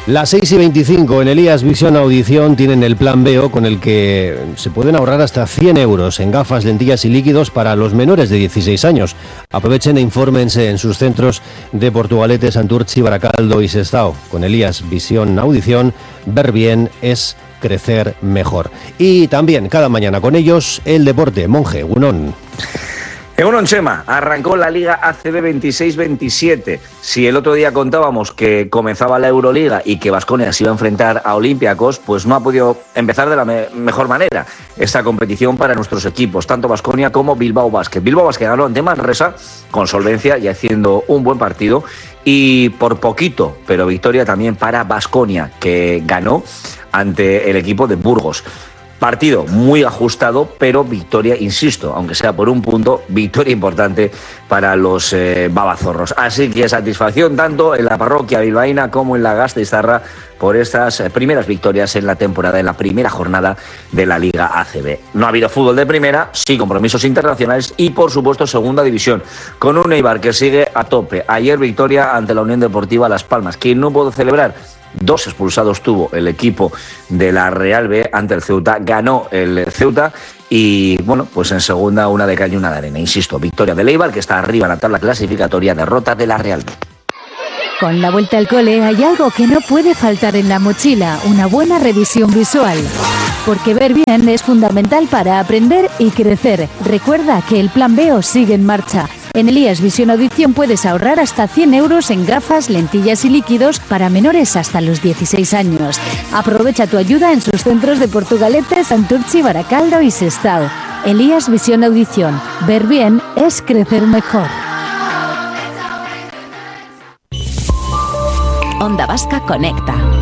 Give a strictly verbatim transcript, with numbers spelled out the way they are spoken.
Las seis y veinticinco en Elías Visión Audición tienen el plan B O con el que se pueden ahorrar hasta cien euros en gafas, lentillas y líquidos para los menores de dieciséis años. Aprovechen e infórmense en sus centros de Portugalete, Santurchi, Baracaldo y Sestao. Con Elías Visión Audición, ver bien es crecer mejor. Y también cada mañana con ellos el deporte. Monje, Gunón. Egunon, Chema, arrancó la Liga A C B veintiséis veintisiete. Si el otro día contábamos que comenzaba la Euroliga y que Baskonia se iba a enfrentar a Olympiacos, pues no ha podido empezar de la me- mejor manera esta competición para nuestros equipos, tanto Baskonia como Bilbao Basket. Bilbao Basket ganó ante Manresa con solvencia y haciendo un buen partido, y por poquito, pero victoria también para Baskonia, que ganó ante el equipo de Burgos. Partido muy ajustado, pero victoria, insisto, aunque sea por un punto, victoria importante para los eh, babazorros. Así que satisfacción tanto en la parroquia bilbaína como en la Gasteiztarra por estas primeras victorias en la temporada, en la primera jornada de la Liga A C B. No ha habido fútbol de primera, sí compromisos internacionales y, por supuesto, segunda división, con un Eibar que sigue a tope. Ayer victoria ante la Unión Deportiva Las Palmas, que no pudo celebrar. Dos expulsados tuvo el equipo de la Real B ante el Ceuta. Ganó el Ceuta y, bueno, pues en segunda una de calle y una de arena. Insisto, victoria del Eibar, que está arriba en la tabla clasificatoria, derrota de la Real B. Con la vuelta al cole hay algo que no puede faltar en la mochila, una buena revisión visual. Porque ver bien es fundamental para aprender y crecer. Recuerda que el plan B O sigue en marcha. En Elías Visión Audición puedes ahorrar hasta cien euros en gafas, lentillas y líquidos para menores hasta los dieciséis años. Aprovecha tu ayuda en sus centros de Portugalete, Santurchi, Baracaldo y Sestao. Elías Visión Audición. Ver bien es crecer mejor. Onda Vasca Conecta.